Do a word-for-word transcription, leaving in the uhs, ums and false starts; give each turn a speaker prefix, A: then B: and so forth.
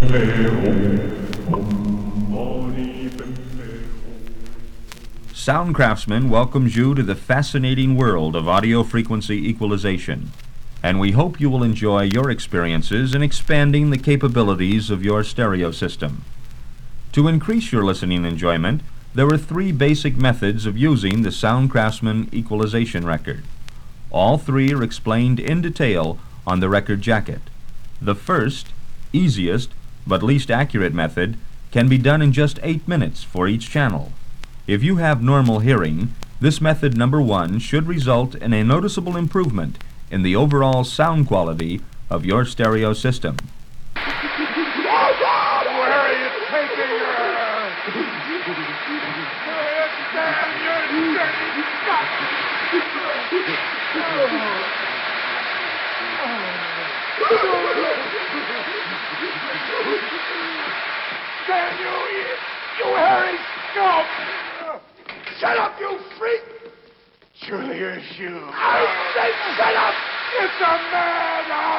A: Sound Craftsman welcomes you to the fascinating world of audio frequency equalization, and we hope you will enjoy your experiences in expanding the capabilities of your stereo system. To increase your listening enjoyment, there are three basic methods of using the Sound Craftsman equalization record. All three are explained in detail on the record jacket. The first, easiest, but least accurate method can be done in just eight minutes for each channel. If you have normal hearing, this method number one should result in a noticeable improvement in the overall sound quality of your stereo system.
B: Where are you taking her? Damn you, dirty fuck! Damn you, you, you hairy scum! Shut up, you freak! Surely you're you. I said shut up! It's a madhouse!